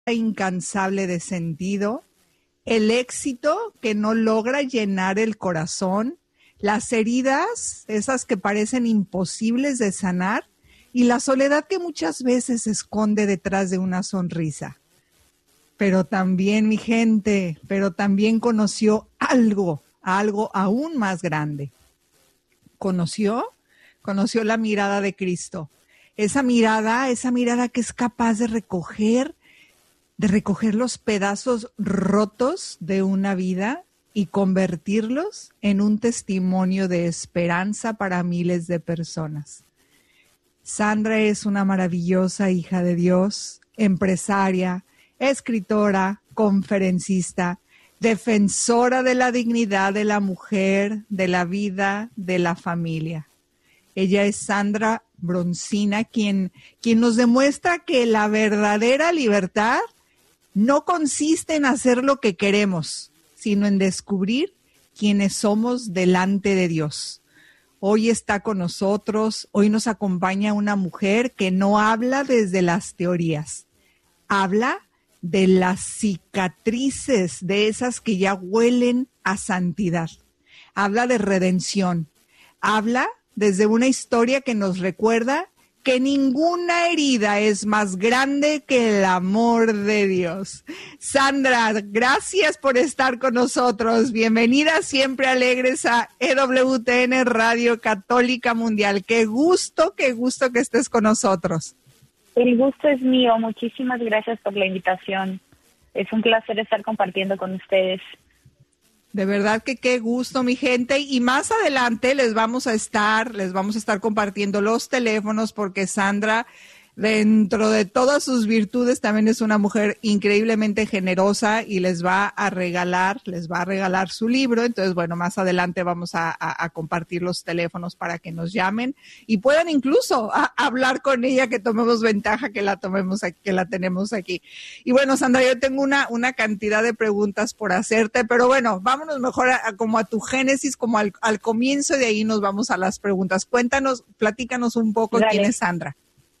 incansable de sentido, el éxito que no logra llenar el corazón, las heridas, esas que parecen imposibles de sanar, y la soledad que muchas veces se esconde detrás de una sonrisa. Pero también, mi gente, conoció algo aún más grande. Conoció la mirada de Cristo. Esa mirada que es capaz de recoger los pedazos rotos de una vida y convertirlos en un testimonio de esperanza para miles de personas. Sandra es una maravillosa hija de Dios, empresaria, escritora, conferencista, defensora de la dignidad de la mujer, de la vida, de la familia. Ella es Sandra Broncina, quien nos demuestra que la verdadera libertad no consiste en hacer lo que queremos, sino en descubrir quiénes somos delante de Dios. Hoy está con nosotros, hoy nos acompaña una mujer que no habla desde las teorías, habla de las cicatrices, de esas que ya huelen a santidad. Habla de redención, habla desde una historia que nos recuerda que ninguna herida es más grande que el amor de Dios. Sandra, gracias por estar con nosotros. Bienvenida siempre alegres a EWTN Radio Católica Mundial. Qué gusto que estés con nosotros. El gusto es mío. Muchísimas gracias por la invitación. Es un placer estar compartiendo con ustedes. De verdad que qué gusto, mi gente. Y más adelante les vamos a estar compartiendo los teléfonos porque Sandra, dentro de todas sus virtudes, también es una mujer increíblemente generosa y les va a regalar su libro. Entonces, bueno, más adelante vamos a compartir los teléfonos para que nos llamen y puedan incluso hablar con ella, que tomemos ventaja que la tenemos aquí. Y bueno, Sandra, yo tengo una cantidad de preguntas por hacerte, pero bueno, vámonos mejor como a tu génesis, como al comienzo, y de ahí nos vamos a las preguntas. Platícanos un poco. Dale. ¿Quién es Sandra?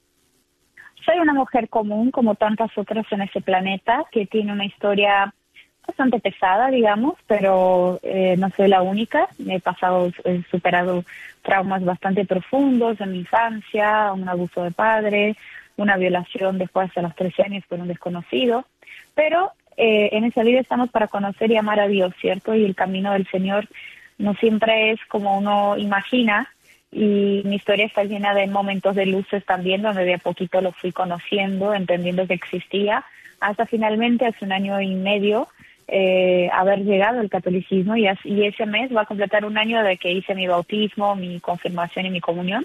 Soy una mujer común, como tantas otras en este planeta, que tiene una historia bastante pesada, digamos, pero no soy la única. He superado traumas bastante profundos en mi infancia, un abuso de padre, una violación después de los 13 años por un desconocido. Pero en esa vida estamos para conocer y amar a Dios, ¿cierto? Y el camino del Señor no siempre es como uno imagina. Y mi historia está llena de momentos de luces también, donde de a poquito lo fui conociendo, entendiendo que existía, hasta finalmente hace 1 año y medio haber llegado al catolicismo, y ese mes va a completar 1 año de que hice mi bautismo, mi confirmación y mi comunión,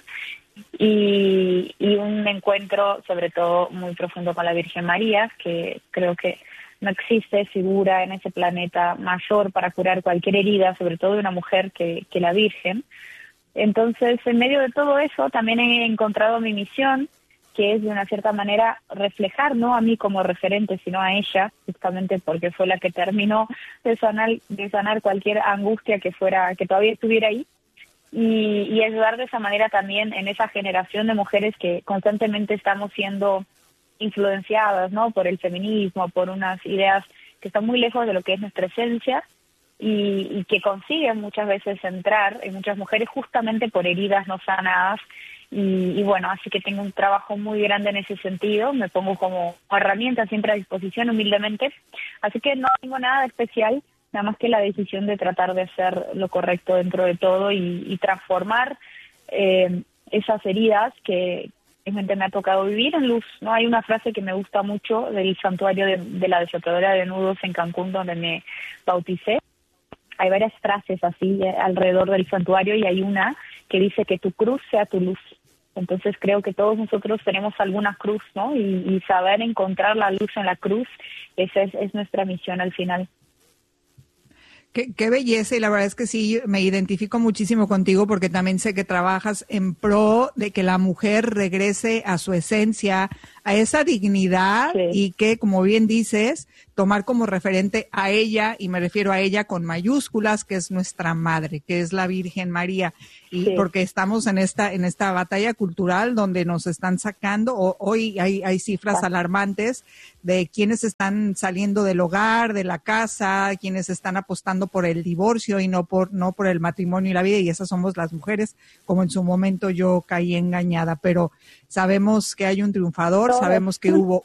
y un encuentro sobre todo muy profundo con la Virgen María, que creo que no existe figura en ese planeta mayor para curar cualquier herida, sobre todo de una mujer que la Virgen. Entonces, en medio de todo eso, también he encontrado mi misión, que es de una cierta manera reflejar, no a mí como referente, sino a ella, justamente porque fue la que terminó de sanar cualquier angustia que todavía estuviera ahí, y ayudar de esa manera también en esa generación de mujeres que constantemente estamos siendo influenciadas, ¿no?, por el feminismo, por unas ideas que están muy lejos de lo que es nuestra esencia, y que consiguen muchas veces entrar en muchas mujeres justamente por heridas no sanadas. Y bueno, así que tengo un trabajo muy grande en ese sentido. Me pongo como herramienta siempre a disposición, humildemente. Así que no tengo nada de especial, nada más que la decisión de tratar de hacer lo correcto dentro de todo y transformar esas heridas que realmente me ha tocado vivir en luz, ¿no? Hay una frase que me gusta mucho del santuario de la desatadora de nudos en Cancún, donde me bauticé. Hay varias frases así alrededor del santuario, y hay una que dice que tu cruz sea tu luz. Entonces creo que todos nosotros tenemos alguna cruz, ¿no? Y saber encontrar la luz en la cruz, esa es nuestra misión al final. Qué belleza, y la verdad es que sí, me identifico muchísimo contigo porque también sé que trabajas en pro de que la mujer regrese a su esencia, a esa dignidad, sí. Y que, como bien dices, tomar como referente a ella, y me refiero a ella con mayúsculas, que es nuestra madre, que es la Virgen María. y Sí. porque estamos en esta batalla cultural donde nos están sacando, hoy hay cifras alarmantes de quienes están saliendo del hogar, de la casa, quienes están apostando por el divorcio y no por el matrimonio y la vida, y esas somos las mujeres, como en su momento yo caí engañada, pero sabemos que hay un triunfador, Todos. sabemos que hubo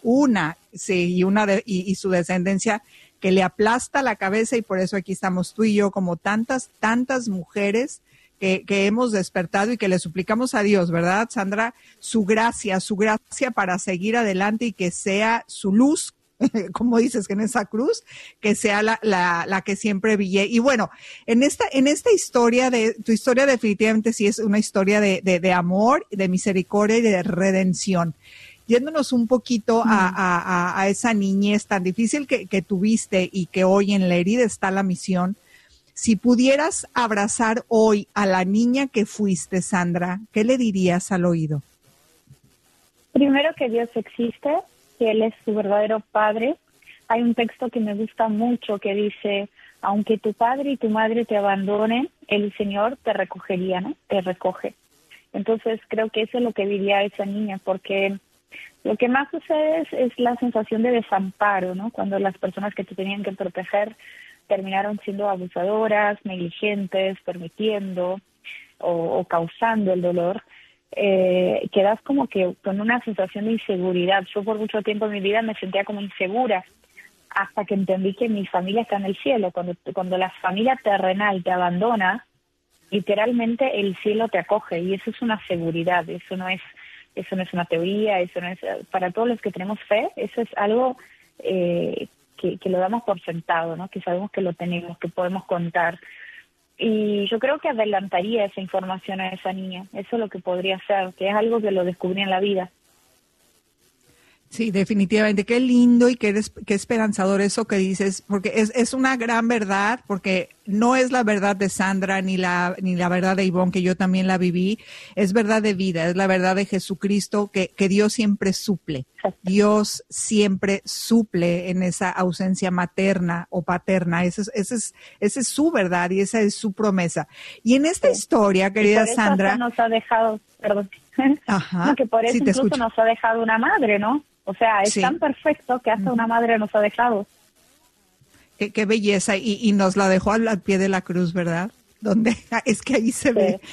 y su descendencia que le aplasta la cabeza, y por eso aquí estamos tú y yo, como tantas mujeres que hemos despertado y que le suplicamos a Dios, ¿verdad, Sandra? Su gracia para seguir adelante, y que sea su luz, como dices, que en esa cruz, que sea la que siempre brille. Y bueno, en esta historia, tu historia definitivamente sí es una historia de amor, de misericordia y de redención. Yéndonos un poquito a esa niñez tan difícil que tuviste, y que hoy en la herida está la misión. Si pudieras abrazar hoy a la niña que fuiste, Sandra, ¿qué le dirías al oído? Primero, que Dios existe, que Él es su verdadero Padre. Hay un texto que me gusta mucho que dice: aunque tu padre y tu madre te abandonen, el Señor te recogería, ¿no? Te recoge. Entonces creo que eso es lo que diría a esa niña, porque lo que más sucede es la sensación de desamparo, ¿no? Cuando las personas que te tenían que proteger terminaron siendo abusadoras, negligentes, permitiendo o causando el dolor, quedas como que con una sensación de inseguridad. Yo por mucho tiempo en mi vida me sentía como insegura, hasta que entendí que mi familia está en el cielo. Cuando la familia terrenal te abandona, literalmente el cielo te acoge, y eso es una seguridad. Eso no es una teoría, eso no es, para todos los que tenemos fe, eso es algo que lo damos por sentado, ¿no? Que sabemos que lo tenemos, que podemos contar. Y yo creo que adelantaría esa información a esa niña. Eso es lo que podría ser, que es algo que lo descubrí en la vida. Sí, definitivamente. Qué lindo y qué esperanzador eso que dices, porque es una gran verdad, porque no es la verdad de Sandra ni la verdad de Ivonne, que yo también la viví. Es verdad de vida, es la verdad de Jesucristo, que Dios siempre suple. Dios siempre suple en esa ausencia materna o paterna. Esa es su verdad y esa es su promesa. Y en esta historia, querida Sandra, nos ha dejado, perdón, ajá, no, que por eso sí, te incluso escucho. nos ha dejado una madre, ¿no? O sea, es tan perfecto que hasta una madre nos ha dejado. Qué belleza, y nos la dejó al pie de la cruz, ¿verdad? Donde es que ahí se ve,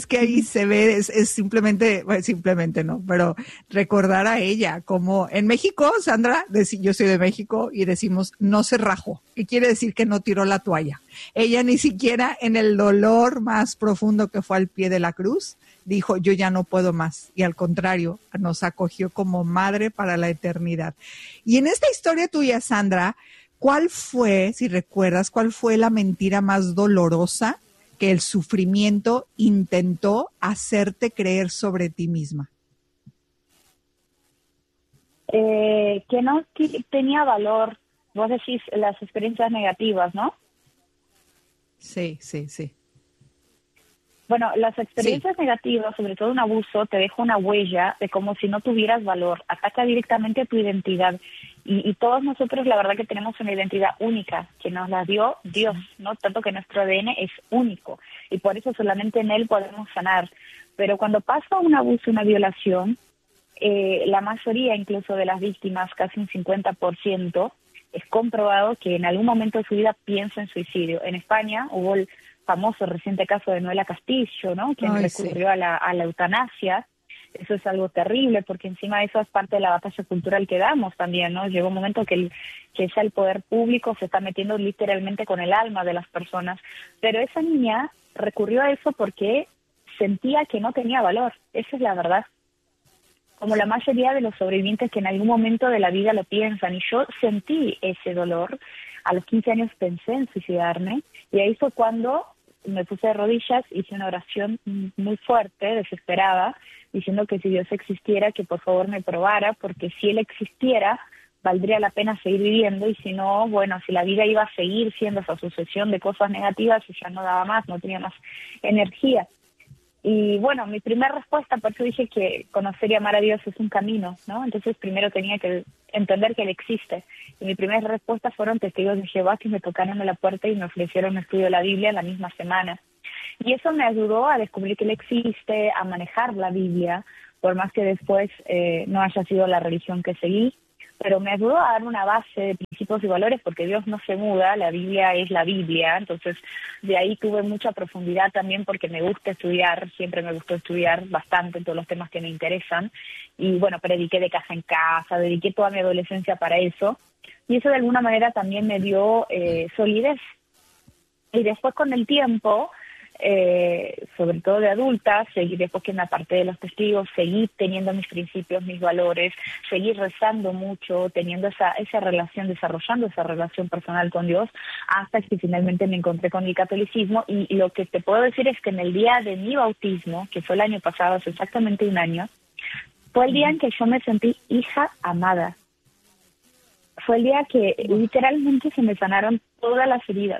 es simplemente, bueno, simplemente no, pero recordar a ella, como en México, Sandra, yo soy de México y decimos no se rajó, que quiere decir que no tiró la toalla. Ella ni siquiera en el dolor más profundo que fue al pie de la cruz dijo yo ya no puedo más, y al contrario, nos acogió como madre para la eternidad. Y en esta historia tuya, Sandra, ¿cuál fue, si recuerdas, cuál fue la mentira más dolorosa que el sufrimiento intentó hacerte creer sobre ti misma? Que no tenía valor. Vos decís las experiencias negativas, ¿no? Sí. Bueno, las experiencias negativas, sobre todo un abuso, te deja una huella de como si no tuvieras valor, ataca directamente tu identidad. Y todos nosotros, la verdad que tenemos una identidad única, que nos la dio Dios, ¿no? Tanto que nuestro ADN es único, y por eso solamente en él podemos sanar. Pero cuando pasa un abuso, una violación, la mayoría incluso de las víctimas, casi un 50%, es comprobado que en algún momento de su vida piensa en suicidio. En España hubo el famoso reciente caso de Noela Castillo, ¿no? Quien recurrió a la eutanasia. Eso es algo terrible, porque encima eso es parte de la batalla cultural que damos también, ¿no? Llegó un momento que ya el poder público se está metiendo literalmente con el alma de las personas. Pero esa niña recurrió a eso porque sentía que no tenía valor. Esa es la verdad. Como la mayoría de los sobrevivientes que en algún momento de la vida lo piensan. Y yo sentí ese dolor. A los 15 años pensé en suicidarme, y ahí fue cuando me puse de rodillas, hice una oración muy fuerte, desesperada, diciendo que si Dios existiera, que por favor me probara, porque si Él existiera, valdría la pena seguir viviendo, y si no, bueno, si la vida iba a seguir siendo esa sucesión de cosas negativas, yo ya no daba más, no tenía más energía. Y bueno, mi primera respuesta, por eso dije que conocer y amar a Dios es un camino, ¿no? Entonces primero tenía que entender que Él existe. Y mi primera respuesta fueron testigos de Jehová que me tocaron a la puerta y me ofrecieron un estudio de la Biblia la misma semana. Y eso me ayudó a descubrir que Él existe, a manejar la Biblia, por más que después no haya sido la religión que seguí, pero me ayudó a dar una base de principios y valores, porque Dios no se muda, la Biblia es la Biblia. Entonces de ahí tuve mucha profundidad también, porque me gusta estudiar, siempre me gustó estudiar bastante en todos los temas que me interesan, y bueno, prediqué de casa en casa, dediqué toda mi adolescencia para eso, y eso de alguna manera también me dio solidez. Y después con el tiempo, sobre todo de adulta, seguí, después que me aparté de los testigos, seguí teniendo mis principios, mis valores, seguí rezando mucho, teniendo esa relación, desarrollando esa relación personal con Dios, hasta que finalmente me encontré con el catolicismo. Y lo que te puedo decir es que en el día de mi bautismo, que fue el año pasado, hace exactamente un año, fue el día en que yo me sentí hija amada. Fue el día que literalmente se me sanaron todas las heridas.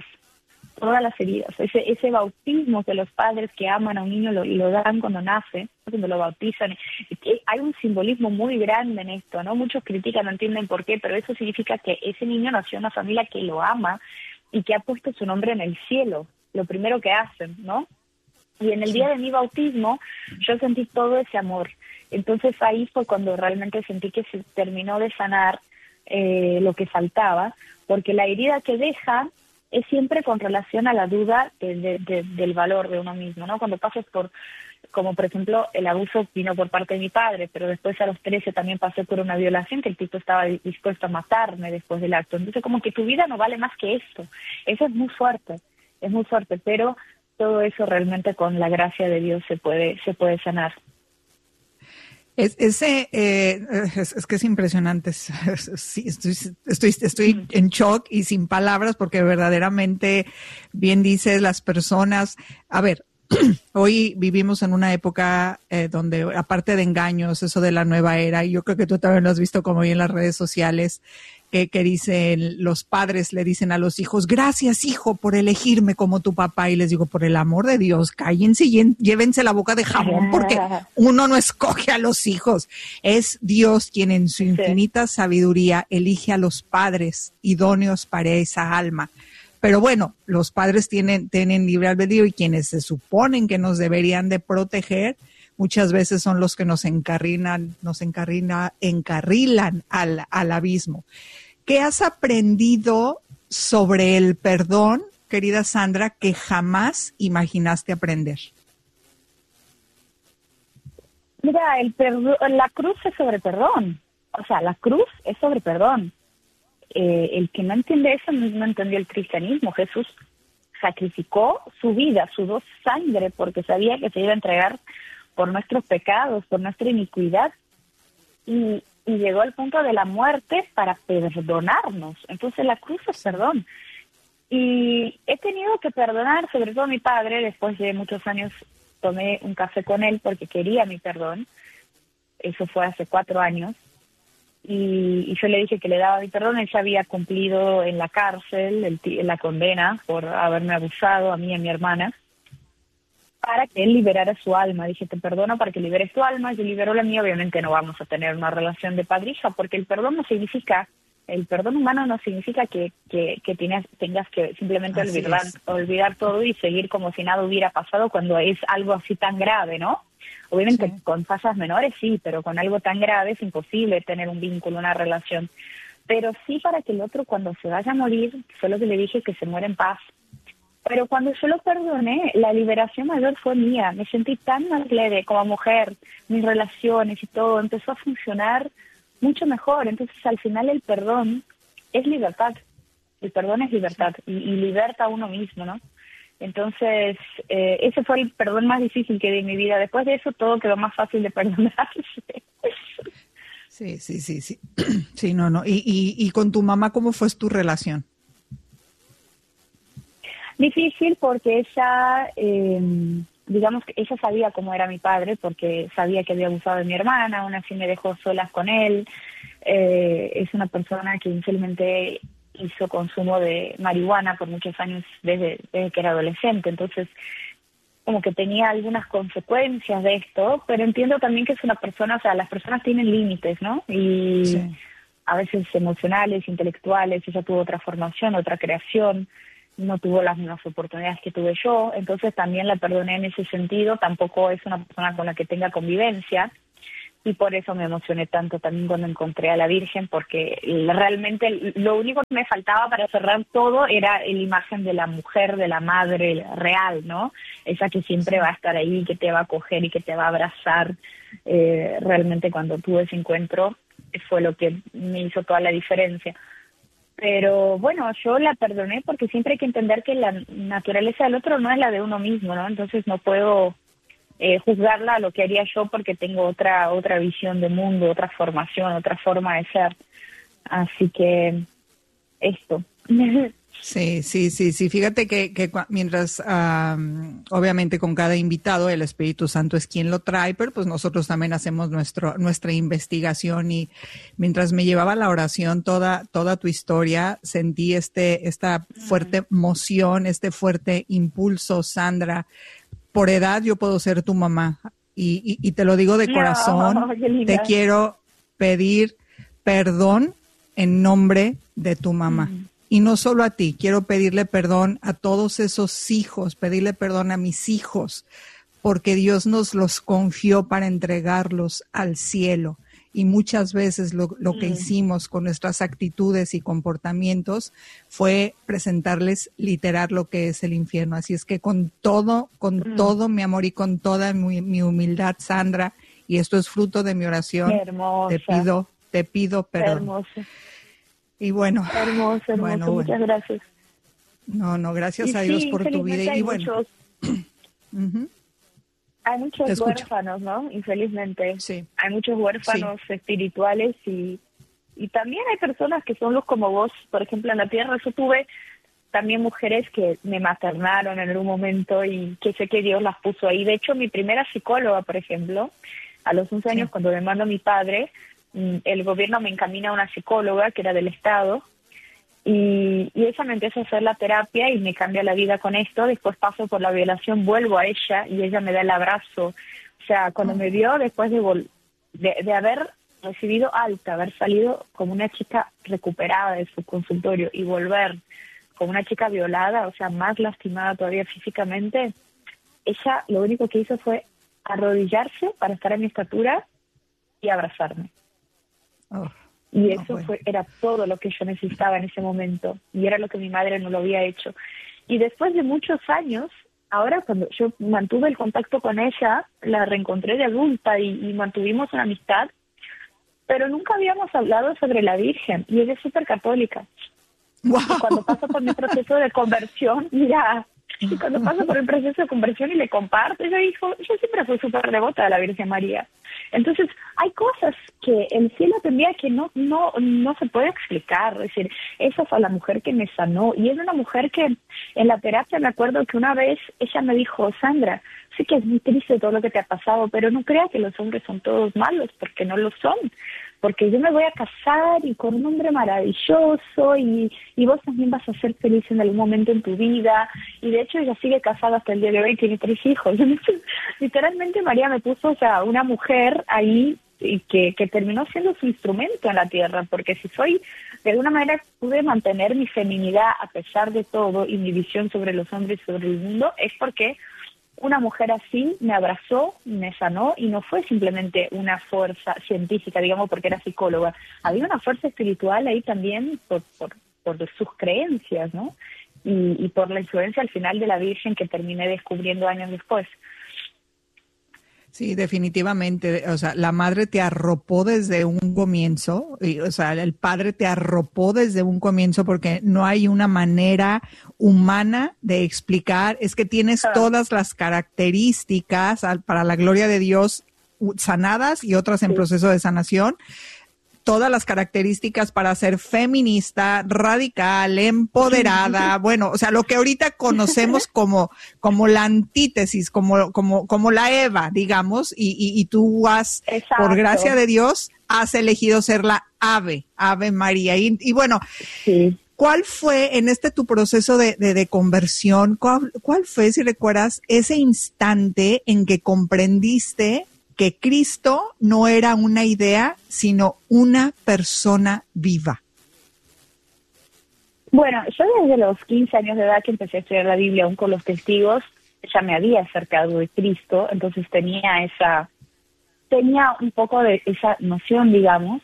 Ese bautismo que los padres que aman a un niño lo dan cuando nace, cuando lo bautizan. Hay un simbolismo muy grande en esto, ¿no? Muchos critican, no entienden por qué, pero eso significa que ese niño nació en una familia que lo ama y que ha puesto su nombre en el cielo, lo primero que hacen, ¿no? Y en el día de mi bautismo yo sentí todo ese amor. Entonces ahí fue cuando realmente sentí que se terminó de sanar lo que faltaba, porque la herida que deja es siempre con relación a la duda del valor de uno mismo, ¿no? Cuando pasas como por ejemplo, el abuso vino por parte de mi padre, pero después a los 13 también pasé por una violación, que el tipo estaba dispuesto a matarme después del acto. Entonces como que tu vida no vale más que esto. Eso es muy fuerte, pero todo eso realmente con la gracia de Dios se puede sanar. Es que es impresionante. Sí, estoy en shock y sin palabras, porque verdaderamente, bien dices, las personas. A ver, hoy vivimos en una época donde, aparte de engaños, eso de la nueva era, y yo creo que tú también lo has visto como vi en las redes sociales, que dicen, los padres le dicen a los hijos, gracias hijo por elegirme como tu papá, y les digo, por el amor de Dios, cállense y llévense la boca de jabón, porque uno no escoge a los hijos, es Dios quien en su infinita sabiduría elige a los padres idóneos para esa alma. Pero bueno, los padres tienen libre albedrío, y quienes se suponen que nos deberían de proteger, muchas veces son los que nos encarrilan al abismo. ¿Qué has aprendido sobre el perdón, querida Sandra, que jamás imaginaste aprender? Mira, la cruz es sobre perdón. O sea, la cruz es sobre perdón. El que no entiende eso no entendió el cristianismo. Jesús sacrificó su vida, sudó sangre, porque sabía que se iba a entregar por nuestros pecados, por nuestra iniquidad, y llegó al punto de la muerte para perdonarnos. Entonces la cruz es perdón. Y he tenido que perdonar, sobre todo a mi padre. Después de muchos años tomé un café con él porque quería mi perdón. Eso fue hace 4 años. Y yo le dije que le daba mi perdón. Él ya había cumplido en la cárcel la condena por haberme abusado a mí y a mi hermana, para que él liberara su alma. Dije, te perdono para que liberes tu alma. Yo libero la mía. Obviamente no vamos a tener una relación de padre-hija, porque el perdón humano no significa que tengas que simplemente olvidar todo y seguir como si nada hubiera pasado, cuando es algo así tan grave, ¿no? Obviamente con fallas menores sí, pero con algo tan grave es imposible tener un vínculo, una relación. Pero sí, para que el otro, cuando se vaya a morir, fue lo que le dije, que se muera en paz. Pero cuando yo lo perdoné, la liberación mayor fue mía. Me sentí tan más leve como mujer, mis relaciones y todo empezó a funcionar mucho mejor. Entonces, al final, el perdón es libertad. El perdón es libertad y liberta a uno mismo, ¿no? Entonces, ese fue el perdón más difícil que di en mi vida. Después de eso, todo quedó más fácil de perdonarse. Sí. Sí, no. ¿Y con tu mamá cómo fue tu relación? Difícil, porque ella, digamos que ella sabía cómo era mi padre, porque sabía que había abusado de mi hermana. Aún así me dejó solas con él. Es una persona que inicialmente hizo consumo de marihuana por muchos años, desde que era adolescente. Entonces, como que tenía algunas consecuencias de esto, pero entiendo también que es una persona, o sea, las personas tienen límites, ¿no? Y a veces emocionales, intelectuales. Ella tuvo otra formación, otra creación. no tuvo las mismas oportunidades que tuve yo, entonces también la perdoné en ese sentido. Tampoco es una persona con la que tenga convivencia, y por eso me emocioné tanto también cuando encontré a la Virgen, porque realmente lo único que me faltaba para cerrar todo era la imagen de la mujer, de la madre real, ¿no? Esa que siempre va a estar ahí, que te va a acoger y que te va a abrazar. Realmente cuando tuve ese encuentro fue lo que me hizo toda la diferencia. Pero bueno, yo la perdoné porque siempre hay que entender que la naturaleza del otro no es la de uno mismo, ¿no? Entonces no puedo juzgarla a lo que haría yo porque tengo otra visión de mundo, otra formación, otra forma de ser. Así que esto. Sí. Fíjate que mientras, obviamente con cada invitado, el Espíritu Santo es quien lo trae, pero pues nosotros también hacemos nuestra investigación, y mientras me llevaba la oración toda tu historia, sentí esta fuerte emoción, este fuerte impulso, Sandra. Por edad yo puedo ser tu mamá, y te lo digo de corazón, te quiero pedir perdón en nombre de tu mamá. Y no solo a ti, quiero pedirle perdón a todos esos hijos, pedirle perdón a mis hijos, porque Dios nos los confió para entregarlos al cielo. Y muchas veces lo que hicimos con nuestras actitudes y comportamientos fue presentarles literal lo que es el infierno. Así es que con todo mi amor y con toda mi humildad, Sandra, y esto es fruto de mi oración, te pido perdón. Hermosa. Y bueno, hermoso, muchas gracias. No, gracias a Dios por tu vida. Y bueno, hay muchos huérfanos, ¿no? Infelizmente. Sí. Hay muchos huérfanos espirituales, y también hay personas que son los como vos, por ejemplo, en la tierra. Yo tuve también mujeres que me maternaron en algún momento y que sé que Dios las puso ahí. De hecho, mi primera psicóloga, por ejemplo, a los 11 años, cuando me mandó mi padre, el gobierno me encamina a una psicóloga que era del Estado, y ella me empieza a hacer la terapia y me cambia la vida con esto. Después paso por la violación, vuelvo a ella y ella me da el abrazo. O sea, cuando me vio después de haber recibido alta, haber salido como una chica recuperada de su consultorio y volver como una chica violada, o sea, más lastimada todavía físicamente, ella lo único que hizo fue arrodillarse para estar a mi estatura y abrazarme. Y eso era todo lo que yo necesitaba en ese momento, y era lo que mi madre no lo había hecho. Y después de muchos años, ahora cuando yo mantuve el contacto con ella, la reencontré de adulta y mantuvimos una amistad, pero nunca habíamos hablado sobre la Virgen, y ella es súper católica. Wow. Y cuando paso por mi proceso de conversión, y cuando paso por el proceso de conversión y le comparto, yo siempre fui súper devota de la Virgen María. Entonces, hay cosas que el cielo tendría que no se puede explicar. Es decir, esa fue la mujer que me sanó, y es una mujer que en la terapia me acuerdo que una vez ella me dijo: Sandra, sé que es muy triste todo lo que te ha pasado, pero no creas que los hombres son todos malos, porque no lo son. Porque yo me voy a casar y con un hombre maravilloso, y vos también vas a ser feliz en algún momento en tu vida. Y de hecho ella sigue casada hasta el día de hoy, tiene 3 hijos. Entonces, literalmente María me puso, o sea, una mujer ahí y que terminó siendo su instrumento en la tierra, porque si de alguna manera pude mantener mi feminidad a pesar de todo, y mi visión sobre los hombres y sobre el mundo, es porque una mujer así me abrazó, me sanó, y no fue simplemente una fuerza científica, digamos, porque era psicóloga. Había una fuerza espiritual ahí también por sus creencias, ¿no? Y por la influencia al final de la Virgen que terminé descubriendo años después. Sí, definitivamente. O sea, la madre te arropó desde un comienzo, o sea, el padre te arropó desde un comienzo, porque no hay una manera humana de explicar. Es que tienes todas las características para la gloria de Dios sanadas y otras en proceso de sanación. Todas las características para ser feminista, radical, empoderada, bueno, o sea, lo que ahorita conocemos como la antítesis, como la Eva, digamos, y tú por gracia de Dios, has elegido ser la Ave María. Y bueno, ¿cuál fue en tu proceso de conversión, cuál fue, si recuerdas, ese instante en que comprendiste que Cristo no era una idea, sino una persona viva? Bueno, yo desde los 15 años de edad que empecé a estudiar la Biblia aún con los testigos, ya me había acercado de Cristo, entonces tenía un poco de esa noción, digamos,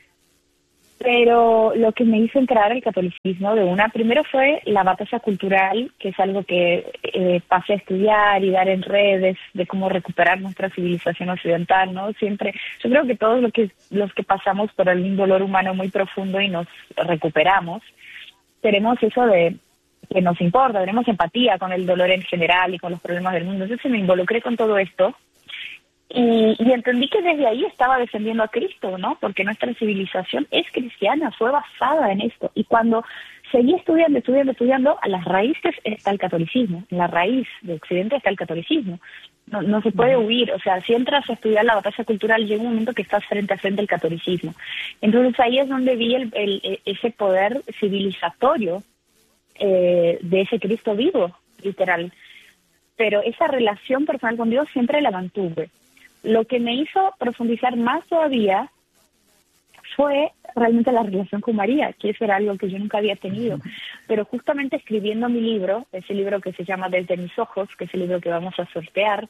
pero lo que me hizo entrar al catolicismo primero fue la batalla cultural, que es algo que pasé a estudiar y dar en redes, de cómo recuperar nuestra civilización occidental, ¿no? Siempre, yo creo que todos los que pasamos por algún dolor humano muy profundo y nos recuperamos, tenemos eso de que nos importa, tenemos empatía con el dolor en general y con los problemas del mundo. Entonces me involucré con todo esto y entendí que desde ahí estaba defendiendo a Cristo, ¿no? Porque nuestra civilización es cristiana, fue basada en esto. Y cuando seguí estudiando, a las raíces está el catolicismo. En la raíz de Occidente está el catolicismo. No se puede huir. O sea, si entras a estudiar la batalla cultural, llega un momento que estás frente a frente al catolicismo. Entonces ahí es donde vi ese poder civilizatorio de ese Cristo vivo, literal. Pero esa relación personal con Dios siempre la mantuve. Lo que me hizo profundizar más todavía fue realmente la relación con María, que eso era algo que yo nunca había tenido. Pero justamente escribiendo mi libro, ese libro que se llama Desde mis ojos, que es el libro que vamos a sortear,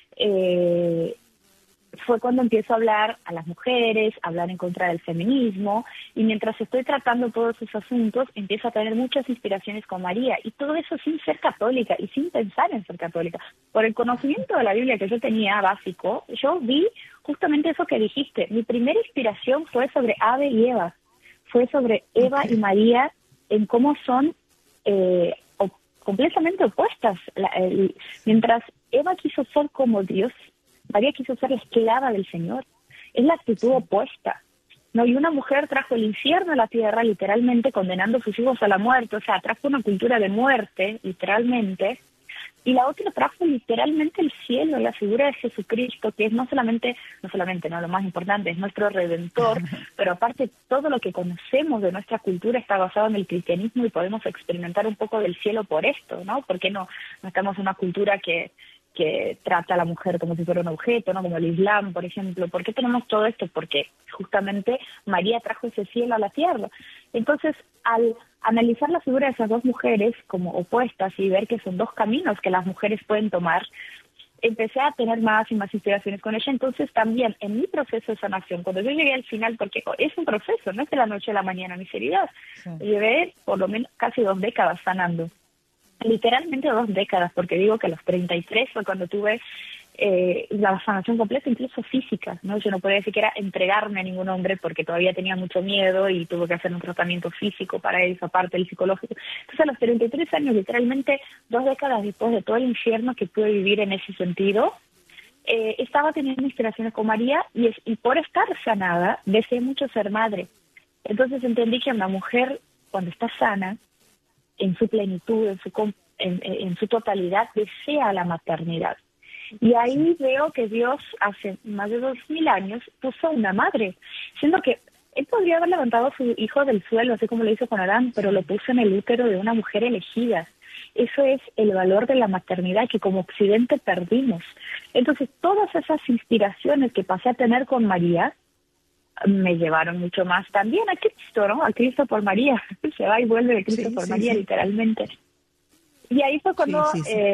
fue cuando empiezo a hablar a las mujeres, a hablar en contra del feminismo, y mientras estoy tratando todos esos asuntos, empiezo a tener muchas inspiraciones con María, y todo eso sin ser católica y sin pensar en ser católica. Por el conocimiento de la Biblia que yo tenía básico, yo vi justamente eso que dijiste. Mi primera inspiración fue sobre Ave y Eva, fue sobre Eva y María, en cómo son completamente opuestas. Mientras Eva quiso ser como Dios, María quiso ser la esclava del Señor. Es la actitud opuesta, ¿no? Y una mujer trajo el infierno a la tierra, literalmente condenando a sus hijos a la muerte. O sea, trajo una cultura de muerte, literalmente. Y la otra trajo literalmente el cielo, la figura de Jesucristo, que es no solamente, no, lo más importante, es nuestro Redentor, pero aparte todo lo que conocemos de nuestra cultura está basado en el cristianismo y podemos experimentar un poco del cielo por esto, ¿no? Porque no estamos en una cultura que trata a la mujer como si fuera un objeto, ¿no? Como el Islam, por ejemplo. ¿Por qué tenemos todo esto? Porque justamente María trajo ese cielo a la tierra. Entonces, al analizar la figura de esas dos mujeres como opuestas y ver que son dos caminos que las mujeres pueden tomar, empecé a tener más y más inspiraciones con ella. Entonces, también en mi proceso de sanación, cuando yo llegué al final, porque es un proceso, no es de la noche a la mañana mis heridas, llevé por lo menos casi 2 décadas sanando. Literalmente 2 décadas, porque digo que a los 33 fue cuando tuve la sanación completa, incluso física, ¿no? Yo no podía siquiera entregarme a ningún hombre porque todavía tenía mucho miedo y tuve que hacer un tratamiento físico para eso, aparte del psicológico. Entonces a los 33 años, literalmente 2 décadas después de todo el infierno que pude vivir en ese sentido, estaba teniendo inspiraciones con María y por estar sanada, deseé mucho ser madre. Entonces entendí que una mujer, cuando está sana, en su plenitud, en su totalidad, desea la maternidad. Y ahí veo que Dios hace más de 2000 años puso una madre, siendo que él podría haber levantado a su hijo del suelo, así como lo hizo con Adán, pero lo puso en el útero de una mujer elegida. Eso es el valor de la maternidad que como Occidente perdimos. Entonces, todas esas inspiraciones que pasé a tener con María me llevaron mucho más también a Cristo, ¿no? A Cristo por María. Se va y vuelve de Cristo por María, literalmente. Y ahí fue cuando,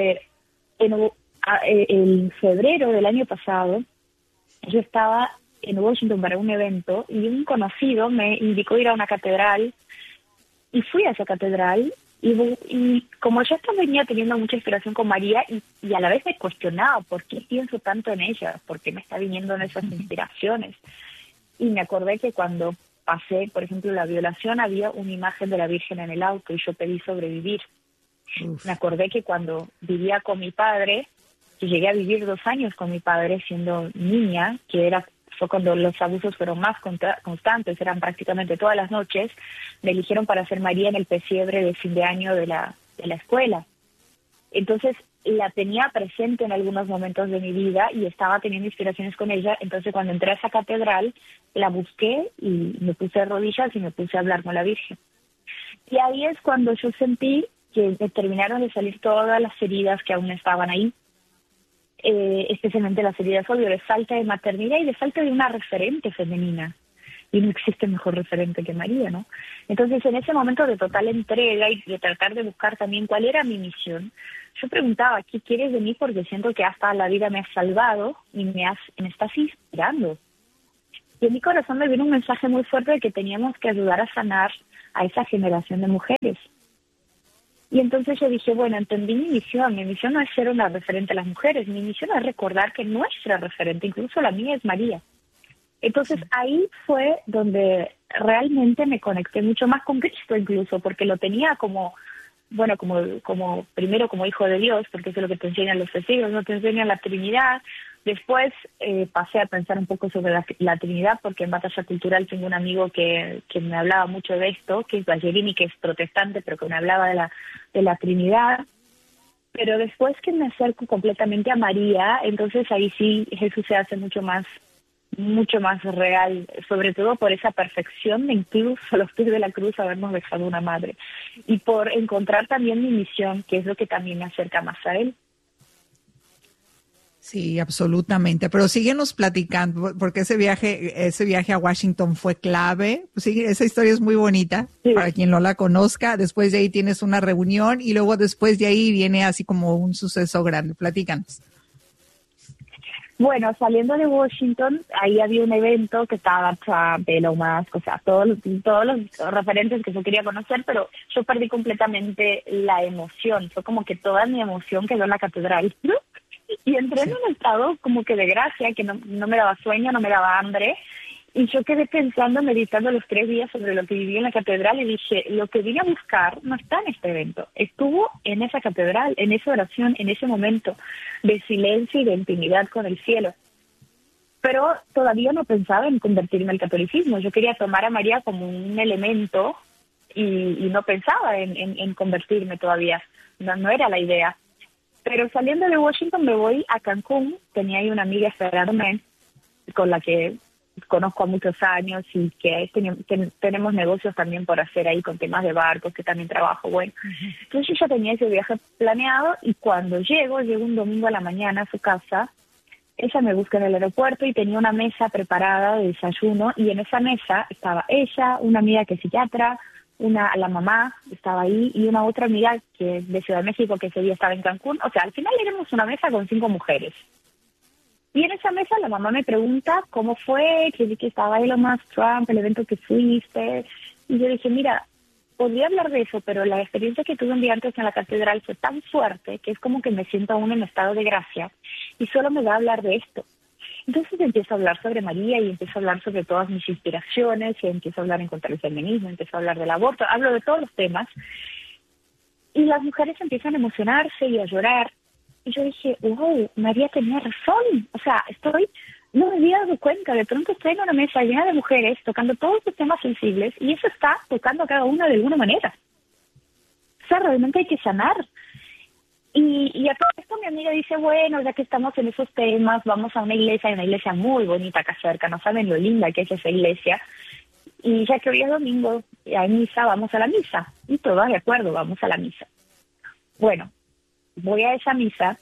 en febrero del año pasado, yo estaba en Washington para un evento y un conocido me indicó ir a una catedral y fui a esa catedral y como yo venía teniendo mucha inspiración con María y a la vez me cuestionaba por qué pienso tanto en ella, por qué me está viniendo en esas inspiraciones. Y me acordé que cuando pasé, por ejemplo, la violación, había una imagen de la Virgen en el auto y yo pedí sobrevivir. Me acordé que cuando vivía con mi padre, que llegué a vivir 2 años con mi padre siendo niña, fue cuando los abusos fueron más constantes, eran prácticamente todas las noches, me eligieron para ser María en el pesebre de fin de año de la escuela. Entonces, la tenía presente en algunos momentos de mi vida y estaba teniendo inspiraciones con ella. Entonces, cuando entré a esa catedral, la busqué y me puse de rodillas y me puse a hablar con la Virgen. Y ahí es cuando yo sentí que me terminaron de salir todas las heridas que aún estaban ahí, especialmente las heridas, obvio, de falta de maternidad y de falta de una referente femenina. y no existe mejor referente que María, ¿no? Entonces, en ese momento de total entrega y de tratar de buscar también cuál era mi misión, yo preguntaba, ¿qué quieres de mí? Porque siento que hasta la vida me has salvado y me estás inspirando. Y en mi corazón me vino un mensaje muy fuerte de que teníamos que ayudar a sanar a esa generación de mujeres. Y entonces yo dije, bueno, entendí mi misión no es ser una referente a las mujeres, mi misión es recordar que nuestra referente, incluso la mía, es María. Entonces ahí fue donde realmente me conecté mucho más con Cristo incluso, porque lo tenía como, bueno, como primero como hijo de Dios, porque eso es lo que te enseñan los testigos, no te enseñan la Trinidad. Después pasé a pensar un poco sobre la Trinidad, porque en Batalla Cultural tengo un amigo que me hablaba mucho de esto, que es Ballerini, que es protestante, pero que me hablaba de la Trinidad. Pero después que me acerco completamente a María, entonces ahí sí Jesús se hace mucho más real, sobre todo por esa perfección de incluso a los pies de la cruz habernos dejado una madre, y por encontrar también mi misión, que es lo que también me acerca más a Él. Sí, absolutamente. Pero síguenos platicando, porque ese viaje a Washington fue clave. Sí, esa historia es muy bonita, sí, para quien no la conozca. Después de ahí tienes una reunión y luego después de ahí viene así como un suceso grande. Platícanos. Bueno, saliendo de Washington, ahí había un evento que estaba Trump, Elon Musk, o sea, todos los referentes que yo quería conocer, pero yo perdí completamente la emoción. Fue como que toda mi emoción quedó en la catedral, ¿no? Y entré en un estado como que de gracia, que no me daba sueño, no me daba hambre. Y yo quedé pensando, meditando los 3 días sobre lo que viví en la catedral y dije, lo que vine a buscar no está en este evento, estuvo en esa catedral, en esa oración, en ese momento de silencio y de intimidad con el cielo. Pero todavía no pensaba en convertirme al catolicismo, yo quería tomar a María como un elemento y no pensaba en convertirme todavía, no era la idea. Pero saliendo de Washington me voy a Cancún, tenía ahí una amiga esperándome con la que conozco a muchos años y que tenemos negocios también por hacer ahí con temas de barcos, que también trabajo, bueno. Entonces yo ya tenía ese viaje planeado y cuando llego un domingo a la mañana a su casa, ella me busca en el aeropuerto y tenía una mesa preparada de desayuno y en esa mesa estaba ella, una amiga que es psiquiatra, la mamá estaba ahí y una otra amiga que es de Ciudad de México que ese día estaba en Cancún. O sea, al final éramos una mesa con 5 mujeres. Y en esa mesa la mamá me pregunta cómo fue, que estaba Elon Musk, Trump, el evento que fuiste. Y yo dije, mira, podría hablar de eso, pero la experiencia que tuve un día antes en la catedral fue tan fuerte que es como que me siento aún en estado de gracia y solo me va a hablar de esto. Entonces empiezo a hablar sobre María y empiezo a hablar sobre todas mis inspiraciones y empiezo a hablar en contra del feminismo, empiezo a hablar del aborto, hablo de todos los temas. Y las mujeres empiezan a emocionarse y a llorar. Y yo dije, wow, María tenía razón. O sea, no me había dado cuenta. De pronto estoy en una mesa llena de mujeres tocando todos los temas sensibles y eso está tocando a cada una de alguna manera. O sea, realmente hay que sanar. Y a todo esto mi amiga dice, bueno, ya que estamos en esos temas, vamos a una iglesia muy bonita acá cerca. No saben lo linda que es esa iglesia. Y ya que hoy es domingo, hay misa, vamos a la misa. Y todas de acuerdo, vamos a la misa. Bueno, voy a esa misa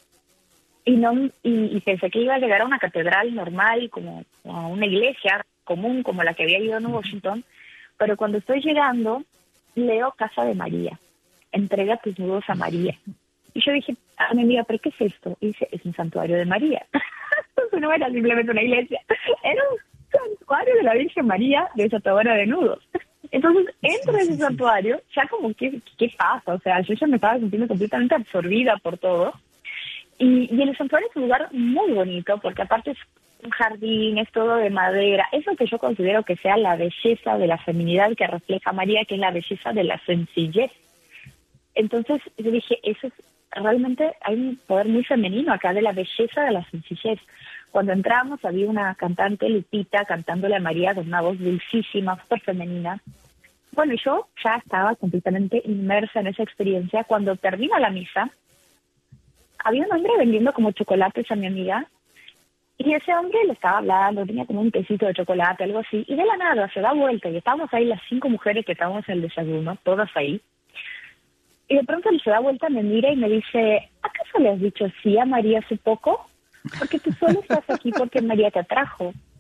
y pensé que iba a llegar a una catedral normal, como a una iglesia común, como la que había ido en Washington, pero cuando estoy llegando, leo Casa de María, entrega tus nudos a María. Y yo dije, mi amiga, ¿pero qué es esto? Y dice, es un santuario de María. Entonces no era simplemente una iglesia, era un santuario de la Virgen María desatadora de nudos. Entonces entro en ese santuario, ya como, ¿qué pasa? O sea, yo ya me estaba sintiendo completamente absorbida por todo. Y el santuario es un lugar muy bonito, porque aparte es un jardín, es todo de madera. Es lo que yo considero que sea la belleza de la feminidad que refleja María, que es la belleza de la sencillez. Entonces yo dije, eso es realmente, hay un poder muy femenino acá de la belleza de la sencillez. Cuando entramos había una cantante, Lupita, cantándole a María con una voz dulcísima, súper femenina. Bueno, yo ya estaba completamente inmersa en esa experiencia. Cuando termina la misa, había un hombre vendiendo como chocolates a mi amiga, y ese hombre le estaba hablando, tenía como un tecito de chocolate, algo así, y de la nada se da vuelta, y estábamos ahí las 5 mujeres que estábamos en el desayuno, todas ahí, y de pronto él se da vuelta, me mira y me dice, ¿acaso le has dicho sí a María hace poco? Porque tú solo estás aquí porque María te atrajo.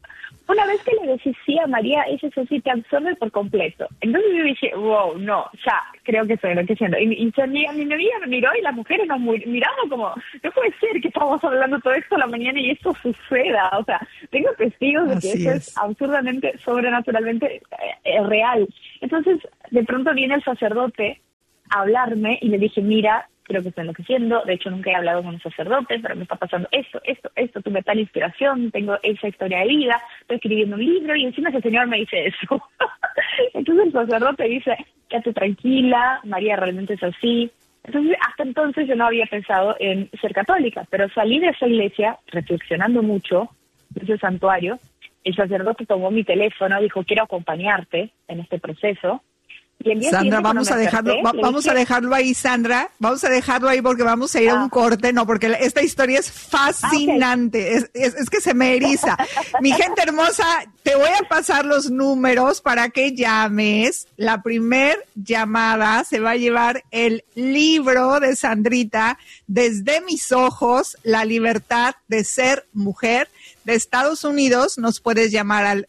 una vez que le decís sí a María, ella eso sí te absorbe por completo. Entonces yo dije, wow, no, ya, creo que estoy enloqueciendo. Y mi amiga me miró y las mujeres nos miramos como, no puede ser que estamos hablando todo esto a la mañana y esto suceda. O sea, tengo testigos de que Así eso es absurdamente, sobrenaturalmente real. Entonces, de pronto viene el sacerdote a hablarme y le dije, mira, creo que estoy enloqueciendo, de hecho nunca he hablado con un sacerdote, pero me está pasando esto, tuve tal inspiración, tengo esa historia de vida, estoy escribiendo un libro y encima ese señor me dice eso. Entonces el sacerdote dice, quédate tranquila, María realmente es así. Entonces hasta entonces yo no había pensado en ser católica, pero salí de esa iglesia reflexionando mucho, de ese santuario, el sacerdote tomó mi teléfono, dijo, quiero acompañarte en este proceso. Sandra, vamos a dejarlo ahí, Sandra. Vamos a dejarlo ahí porque vamos a ir a un corte, no, porque esta historia es fascinante. Okay. Es que se me eriza. Mi gente hermosa, te voy a pasar los números para que llames. La primer llamada se va a llevar el libro de Sandrita, Desde mis ojos, la libertad de ser mujer. De Estados Unidos nos puedes llamar al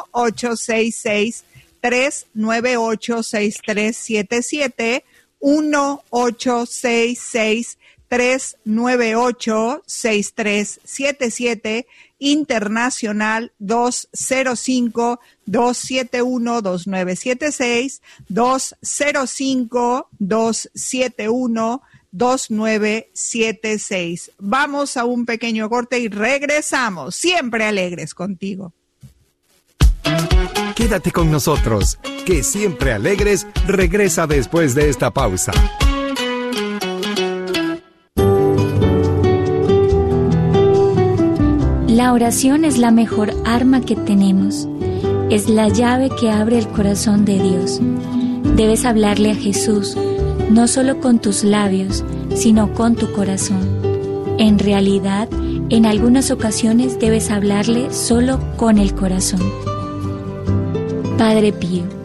1-866-398-6377, 1-866-398-6377, internacional 205-271-2976, 205-271-2976. Vamos a un pequeño corte y regresamos, siempre alegres contigo. Quédate con nosotros, que Siempre Alegres regresa después de esta pausa. La oración es la mejor arma que tenemos. Es la llave que abre el corazón de Dios. Debes hablarle a Jesús, no solo con tus labios, sino con tu corazón. En realidad, en algunas ocasiones debes hablarle solo con el corazón. Padre Pío,